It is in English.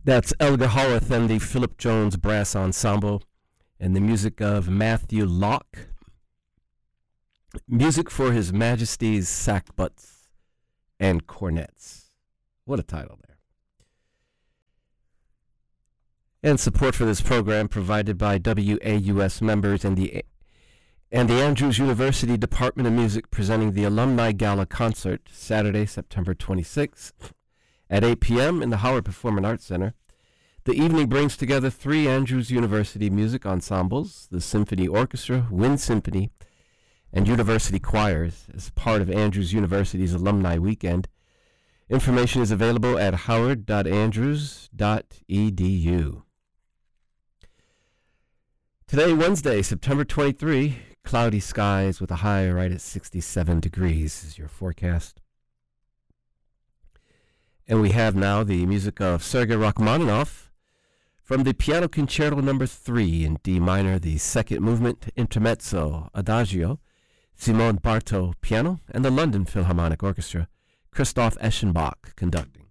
That's Elgar Howarth and the Philip Jones Brass Ensemble, and the music of Matthew Locke. Music for His Majesty's Sackbuts and Cornets. What a title there. And support for this program provided by WAUS members and the Andrews University Department of Music, presenting the Alumni Gala Concert Saturday, September 26th at 8 p.m. in the Howard Performing Arts Center. The evening brings together 3 Andrews University music ensembles, the Symphony Orchestra, Wind Symphony, and University Choirs as part of Andrews University's Alumni Weekend. Information is available at howard.andrews.edu. Today, Wednesday, September 23, cloudy skies with a high right at 67 degrees is your forecast. And we have now the music of Sergei Rachmaninoff from the Piano Concerto No. 3 in D minor, the second movement, Intermezzo, Adagio, Simone Bartow piano, and the London Philharmonic Orchestra, Christoph Eschenbach conducting.